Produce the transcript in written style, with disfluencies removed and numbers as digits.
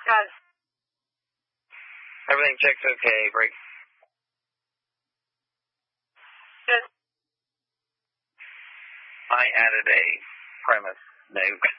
Does. Everything checks okay. Break. Good. I added a premise note.